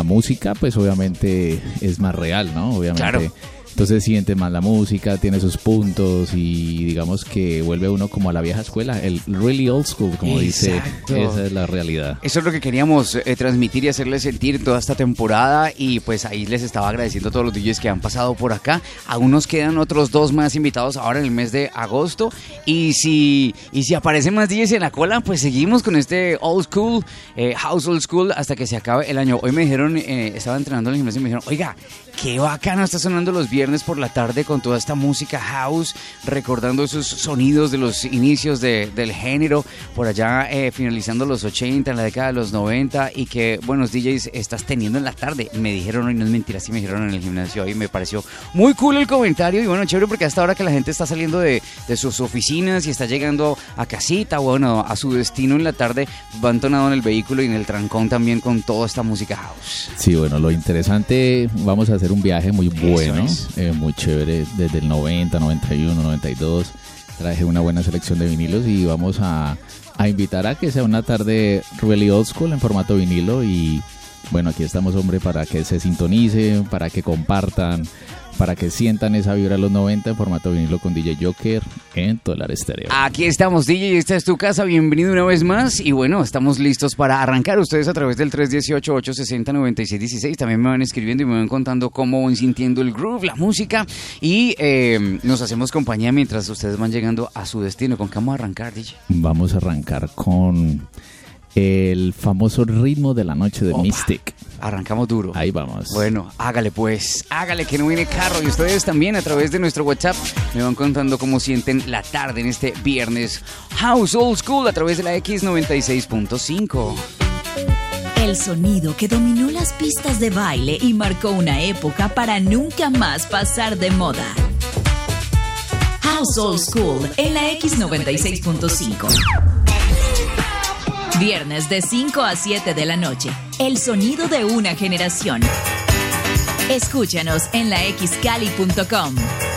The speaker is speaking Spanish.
música, pues obviamente es más real, ¿no? Obviamente. Claro. Entonces siente más la música, tiene sus puntos y digamos que vuelve uno como a la vieja escuela, el really old school, como Exacto. dice, esa es la realidad. Eso es lo que queríamos transmitir y hacerles sentir toda esta temporada, y pues ahí les estaba agradeciendo a todos los DJs que han pasado por acá. Aún nos quedan otros 2 más invitados ahora en el mes de agosto, y si aparecen más DJs en la cola, pues seguimos con este old school, house old school, hasta que se acabe el año. Hoy me dijeron, estaba entrenando en el gimnasio y me dijeron, oiga, qué bacano está sonando los viernes por la tarde con toda esta música house, recordando esos sonidos de los inicios del género, por allá finalizando los 80, en la década de los 90, y que buenos DJs estás teniendo en la tarde. Me dijeron hoy, no es mentira, sí me dijeron en el gimnasio hoy, me pareció muy cool el comentario, y bueno, chévere, porque hasta ahora que la gente está saliendo de sus oficinas y está llegando a casita, bueno, a su destino en la tarde, van tonado en el vehículo y en el trancón también con toda esta música house. Sí, bueno, lo interesante, vamos a hacer un viaje muy bueno, muy chévere, desde el 90, 91, 92, traje una buena selección de vinilos y vamos a invitar a que sea una tarde really old school en formato vinilo, y bueno, aquí estamos, hombre, para que se sintonicen, para que compartan, para que sientan esa vibra de los 90 en formato vinilo con DJ Joker en Tolar Estéreo. Aquí estamos, DJ, esta es tu casa, bienvenido una vez más, y bueno, estamos listos para arrancar. Ustedes a través del 318-860-9616 también me van escribiendo y me van contando cómo van sintiendo el groove, la música, y nos hacemos compañía mientras ustedes van llegando a su destino. ¿Con qué vamos a arrancar, DJ? Vamos a arrancar con el famoso ritmo de la noche de Mystic. Arrancamos duro. Ahí vamos. Bueno, hágale pues, hágale que no viene carro. Y ustedes también a través de nuestro WhatsApp me van contando cómo sienten la tarde en este viernes House Old School a través de la X96.5. El sonido que dominó las pistas de baile y marcó una época para nunca más pasar de moda. House Old School en la X96.5. Viernes de 5 a 7 de la noche. El sonido de una generación. Escúchanos en la xcali.com.